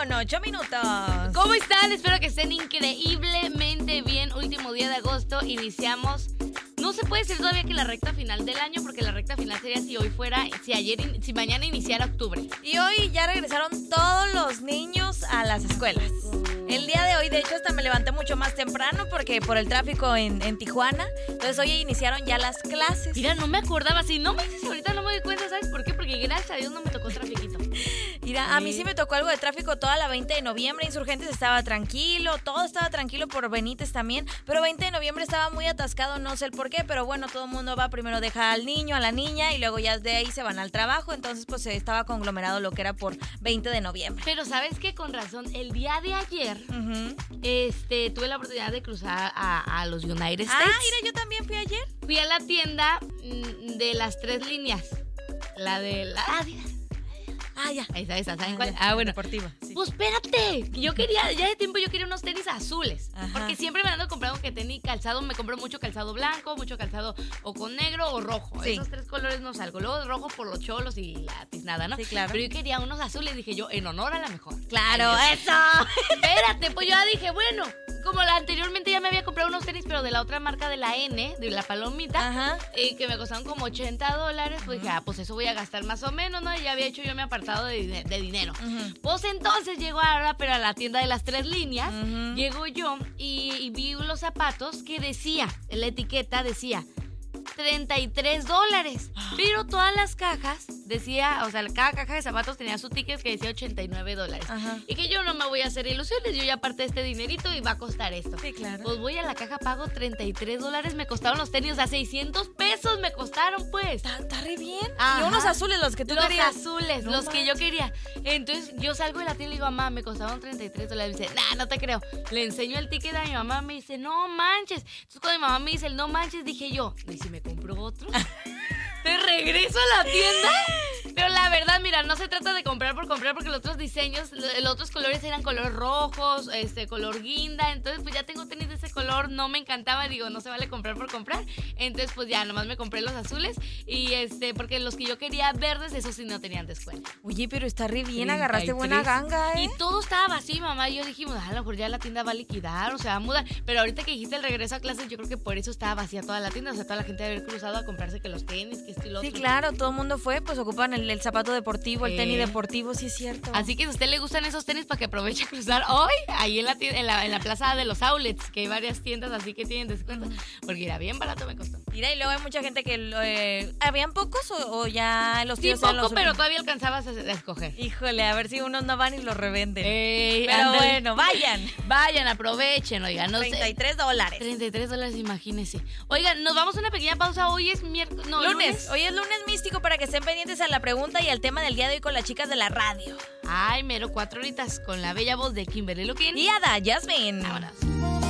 con 8 minutos. ¿Cómo están? Espero que estén increíblemente bien. Último día de agosto, iniciamos. No se puede decir todavía que la recta final del año, porque la recta final sería si mañana iniciara octubre. Y hoy ya regresaron todos los niños a las escuelas. El día de hoy, de hecho, hasta me levanté mucho más temprano porque por el tráfico en Tijuana. Entonces hoy iniciaron ya las clases. Mira, no me acordaba. Si no me dices ahorita, no me doy cuenta, ¿sabes por qué? Porque gracias a Dios no me tocó trafiquito. Mira, a mí sí me tocó algo de tráfico toda la 20 de noviembre. Insurgentes estaba tranquilo, todo estaba tranquilo por Benítez también. Pero 20 de noviembre estaba muy atascado, no sé el por qué. Pero bueno, todo el mundo va, primero deja al niño, a la niña y luego ya de ahí se van al trabajo. Entonces pues estaba conglomerado lo que era por 20 de noviembre. Pero ¿sabes qué? Con razón, el día de ayer tuve la oportunidad de cruzar a los United States. Ah, mira, yo también fui ayer. Fui a la tienda de las 3 líneas. La de la Adidas. Ya. Esa, ¿saben cuál? Bueno. Deportiva. Sí. Pues espérate, ya de tiempo yo quería unos tenis azules. Ajá. Porque siempre me ando comprando que tenis calzado, me compro mucho calzado blanco, mucho calzado o con negro o rojo. Sí. Esos 3 colores no salgo. Luego rojo por los cholos y la tiznada, ¿no? Sí, claro. Pero yo quería unos azules, dije yo, en honor a la mejor. Claro, eso. Espérate, pues yo ya dije, bueno, como anteriormente ya me había comprado unos tenis, pero de la otra marca de la N, de la palomita, Ajá. que me costaron como $80, pues dije, pues eso voy a gastar más o menos, ¿no? Y ya había hecho yo mi apartado de dinero. Pues entonces llego ahora, pero a la tienda de las 3 líneas, llego yo y vi los zapatos que decía, la etiqueta decía $33, pero todas las cajas decía, o sea, cada caja de zapatos tenía su ticket que decía $89. Ajá. Y que yo no me voy a hacer ilusiones, yo ya aparté este dinerito y va a costar esto. Sí, claro. Pues voy a la caja, pago $33, me costaron los tenis, o sea, $600 me costaron, pues. Está re bien. Ajá. Y unos azules, los que tú Los querías. azules, No los que yo manches. quería. Entonces yo salgo de la tienda y le digo, mamá, me costaron $33. Me dice, no te creo. Le enseño el ticket a mi mamá, me dice, no manches. Entonces cuando mi mamá me dice el no manches, dije yo, ¿y si me compro otro? ¿Te regreso a la tienda? Pero la verdad, mira, no se trata de comprar por comprar, porque los otros diseños, los otros colores eran color rojos, color guinda. Entonces pues ya tengo tenis de ese color, no me encantaba, digo, no se vale comprar por comprar. Entonces pues ya nomás me compré los azules y porque los que yo quería verdes, esos sí no tenían descuento. Oye, pero está re bien, 33. agarraste buena ganga, ¿eh? Y todo estaba vacío, mamá. Y yo dijimos, a lo mejor ya la tienda va a liquidar o se va a mudar. Pero ahorita que dijiste el regreso a clases, yo creo que por eso estaba vacía toda la tienda. O sea, toda la gente debe haber cruzado a comprarse que los tenis, que esto y lo Sí, otro. claro, todo el mundo fue, pues ocupan el zapato deportivo, el tenis deportivo, sí es cierto. Así que si a usted le gustan esos tenis, para que aproveche a cruzar hoy, ahí en la plaza de los outlets, que hay varias tiendas así que tienen descuento. Porque era bien barato, me costó. Mira, y luego hay mucha gente que... ¿Habían pocos o ya los Sí, tíos eran poco, los pero últimos? todavía alcanzabas a escoger. Híjole, a ver si unos no van y los revenden. Pero Ándale. bueno, vayan. Vayan, aprovechen, oigan. No sé. $33. $33, imagínense. Oigan, nos vamos a una pequeña pausa. Hoy es miércoles. No, Lunes. Hoy es lunes místico para que estén pendientes a la pregunta y al tema del día de hoy con las chicas de la radio. Ay, mero 4 horitas con la bella voz de Kimberly Loquín. Y Ada, Jasmine. Vámonos.